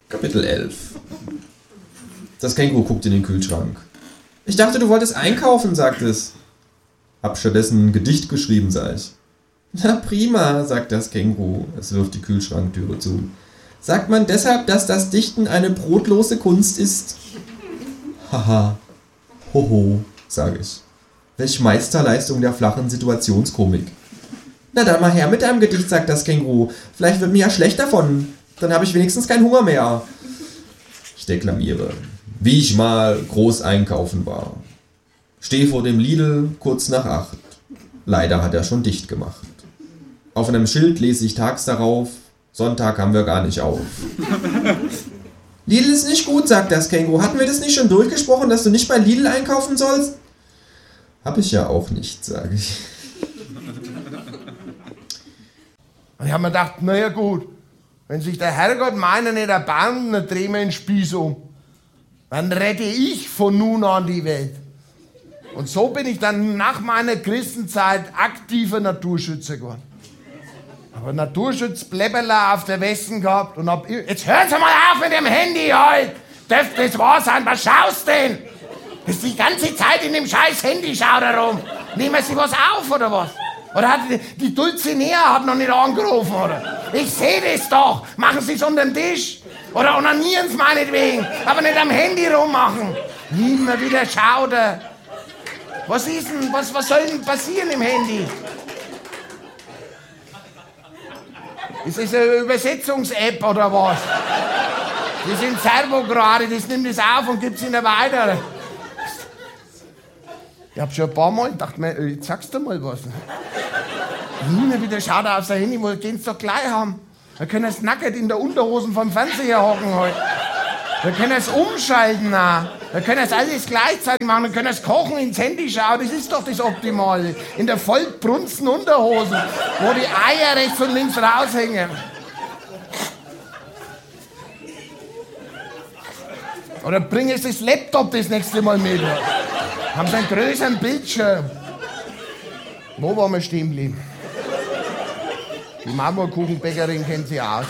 Kapitel 11. Das Känguru guckt in den Kühlschrank. Ich dachte, du wolltest einkaufen, sagt es. Hab stattdessen ein Gedicht geschrieben, sag ich. Na prima, sagt das Känguru. Es wirft die Kühlschranktüre zu. Sagt man deshalb, dass das Dichten eine brotlose Kunst ist? Haha. Hoho, sage ich. Welch Meisterleistung der flachen Situationskomik. Na dann mal her mit deinem Gedicht, sagt das Känguru. Vielleicht wird mir ja schlecht davon. Dann habe ich wenigstens keinen Hunger mehr. Ich deklamiere. Wie ich mal groß einkaufen war. Steh vor dem Lidl kurz nach 8. Leider hat er schon dicht gemacht. Auf einem Schild lese ich tags darauf, Sonntag haben wir gar nicht auf. Lidl ist nicht gut, sagt das Känguru. Hatten wir das nicht schon durchgesprochen, dass du nicht bei Lidl einkaufen sollst? Hab ich ja auch nicht, sage ich. Und ich habe mir gedacht, naja gut, wenn sich der Herrgott meiner nicht erbarmt, dann drehen wir den Spieß um. Dann rette ich von nun an die Welt. Und so bin ich dann nach meiner Christenzeit aktiver Naturschützer geworden. Aber Naturschutzbläbberler auf der Westen gehabt und hab... Jetzt hören Sie mal auf mit dem Handy halt! Dürfte das wahr sein? Was schaust denn? Das ist die ganze Zeit in dem scheiß Handy, schau da rum. Nehmen Sie was auf, oder was? Oder hat die Dulcinea hat noch nicht angerufen, oder? Ich sehe das doch. Machen Sie es unter den Tisch. Oder onanieren Sie meinetwegen. Aber nicht am Handy rummachen. Immer wieder schauen. Was ist denn, was soll denn passieren im Handy? Ist das eine Übersetzungs-App oder was? Die sind Servo gerade, das nimmt das auf und gibt es ihnen weiter. Ich hab schon ein paar Mal gedacht, jetzt sagst du mal was. Immer wieder schaut er auf sein Handy, wo den sie doch gleich haben. Da können sie nackert in der Unterhosen vom Fernseher hocken heute. Da können sie umschalten auch. Da können sie alles gleichzeitig machen. Da können sie kochen, ins Handy schauen. Das ist doch das Optimale. In der vollbrunsten Unterhosen, wo die Eier rechts und links raushängen. Oder bringen sie das Laptop das nächste Mal mit. Haben sie einen größeren Bildschirm. Wo waren wir stehen geblieben? Die Marmorkuchenbäckerin kennt sie aus.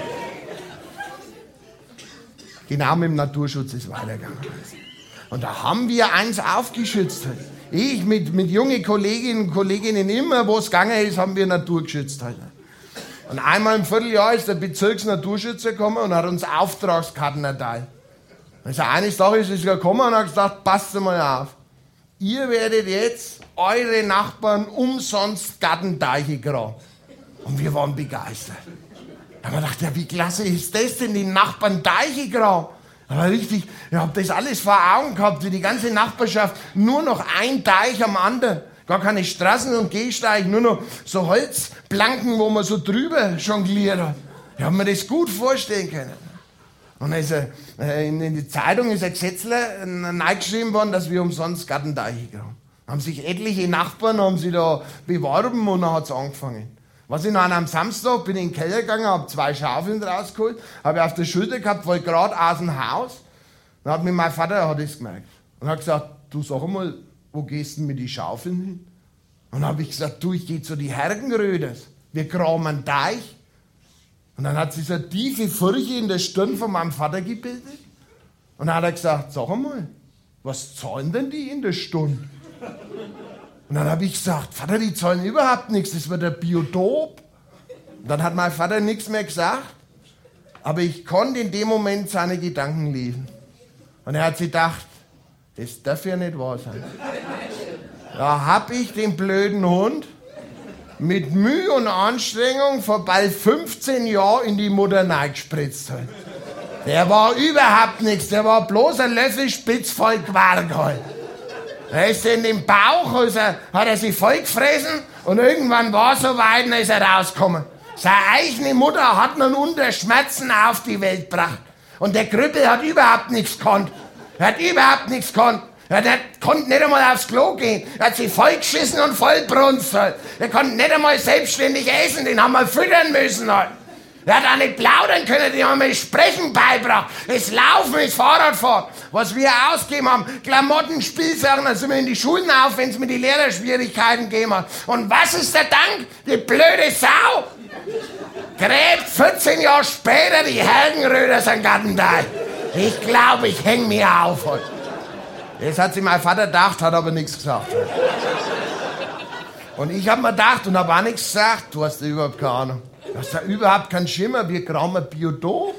Genau mit dem Naturschutz ist weitergegangen. Und da haben wir eins aufgeschützt. Ich mit jungen Kolleginnen und Kollegen immer, wo es gegangen ist, haben wir Natur geschützt. Und einmal im Vierteljahr ist der Bezirksnaturschützer gekommen und hat uns Auftragskarten erteilt. Also eines Tages ist er gekommen und hat gesagt, passt mal auf. Ihr werdet jetzt eure Nachbarn umsonst Gartenteiche graben. Und wir waren begeistert. Da haben wir gedacht, ja, wie klasse ist das denn, die Nachbarn Teiche graben? Aber richtig, ich hab das alles vor Augen gehabt, wie die ganze Nachbarschaft, nur noch ein Teich am anderen. Gar keine Straßen und Gehsteige, nur noch so Holzplanken, wo man so drüber jongliert hat. Ich hab mir das gut vorstellen können. Und also, in die Zeitung ist ein Gesetzler reingeschrieben worden, dass wir umsonst Gartenteiche graben. Haben sich etliche Nachbarn haben sich da beworben und dann hat's angefangen. Was ich noch am Samstag bin ich in den Keller gegangen, habe 2 Schaufeln rausgeholt, habe auf der Schulter gehabt, wollte gerade aus dem Haus. Dann hat mir mein Vater hat das gemerkt und hat gesagt, du sag mal, wo gehst du mit den Schaufeln hin? Und dann habe ich gesagt, du, ich gehe zu die Hergenröders, wir graben einen Teich. Und dann hat sich so eine tiefe Furche in der Stirn von meinem Vater gebildet. Und dann hat er gesagt, sag mal, was zahlen denn die in der Stunde? Und dann habe ich gesagt, Vater, die zahlen überhaupt nichts, das wird ein Biotop. Und dann hat mein Vater nichts mehr gesagt, aber ich konnte in dem Moment seine Gedanken lesen. Und er hat sich gedacht, das darf ja nicht wahr sein. Da habe ich den blöden Hund mit Mühe und Anstrengung vor bald 15 Jahren in die Mutter reingespritzt. Der war überhaupt nichts, der war bloß ein Löffel spitz voll Quark halt. Er ist in den Bauch, also hat er sich vollgefressen und irgendwann war es soweit und dann ist er rausgekommen. Seine eigene Mutter hat ihn unter Schmerzen auf die Welt gebracht. Und der Krüppel hat überhaupt nichts gekonnt. Er hat überhaupt nichts gekonnt. Der konnte nicht einmal aufs Klo gehen. Er hat sich vollgeschissen und vollbrunst halt. Er konnte nicht einmal selbstständig essen, den haben wir füttern müssen halt. Er hat auch nicht plaudern können, die haben mir das Sprechen beigebracht. Das Laufen, das Fahrradfahren. Was wir ausgegeben haben, Klamotten, Spielsachen, dann sind wir in die Schulen auf, wenn es mit den Lehrerschwierigkeiten gegeben hat. Und was ist der Dank? Die blöde Sau! gräbt 14 Jahre später die Helgenröder sein Gartenteil. Ich glaube, ich häng mir auf heute. Das hat sich mein Vater gedacht, hat aber nichts gesagt. Und ich hab mir gedacht und hab auch nichts gesagt. Du hast ja überhaupt keine Ahnung. Du hast ja überhaupt keinen Schimmer, wir grauen ein Biotop.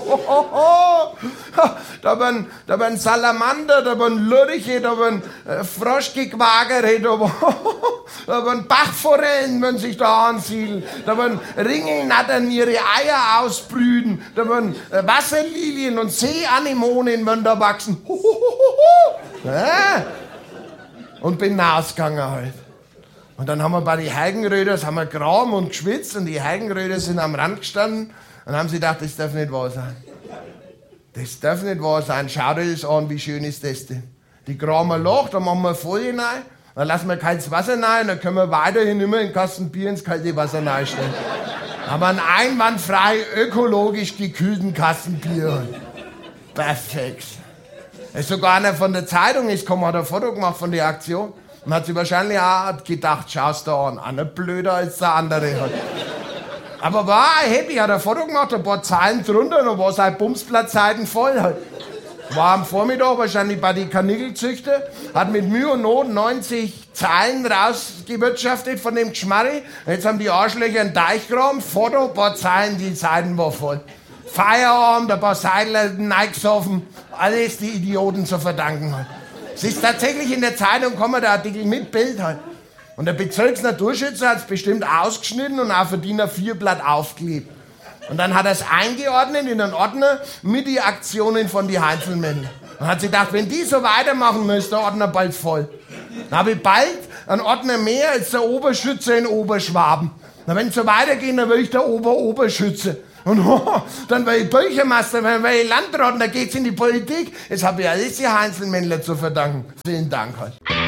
Da werden Salamander, da werden Lurche, da werden Froschgequagere, da werden Bachforellen, wenn sich da ansiedeln, da werden Ringelnattern ihre Eier ausbrüten, da werden Wasserlilien und Seeanemonen werden da wachsen. Ja. Und bin rausgegangen halt. Und dann haben wir bei den Helgenröders gegraben und geschwitzt und die Helgenröder sind am Rand gestanden und haben sie gedacht, das darf nicht wahr sein. Das darf nicht wahr sein. Schau dir das an, wie schön ist das denn. Die graben ein Loch, da machen wir Folie rein, dann lassen wir kaltes Wasser rein und dann können wir weiterhin immer einen Kasten Bier ins kalte Wasser reinstellen. Haben wir einen einwandfrei ökologisch gekühlten Kasten Bier. Perfekt. Es ist sogar einer von der Zeitung ist gekommen, hat ein Foto gemacht von der Aktion. Und hat sich wahrscheinlich auch gedacht, schau's da an, einer blöder als der andere. Aber war happy, hat ein Foto gemacht, ein paar Zeilen drunter und dann war sein Bumsblattseiten voll. War am Vormittag wahrscheinlich bei den Kanickelzüchter, hat mit Mühe und Not 90 Zeilen rausgewirtschaftet von dem Geschmarri. Jetzt haben die Arschlöcher einen Teich gegraben, Foto, ein paar Zeilen, die Seiten war voll. Feierabend, ein paar Seidler neigesoffen, alles die Idioten zu verdanken hat. Es ist tatsächlich in der Zeitung gekommen, der Artikel mit Bild halt. Und der Bezirksnaturschützer hat es bestimmt ausgeschnitten und auf ein DIN A4-Blatt aufgeklebt. Und dann hat er es eingeordnet in einen Ordner mit den Aktionen von den Heinzelmännern. Und hat sich gedacht, wenn die so weitermachen, dann ist der Ordner bald voll. Dann habe ich bald einen Ordner mehr als der Oberschütze in Oberschwaben. Na, wenn es so weitergeht, dann will ich der Oberschütze. Und dann war ich Bürgermeister, dann war ich Landrat, und dann geht's in die Politik. Jetzt habe ich alles die Heinzelmännler zu verdanken. Vielen Dank halt.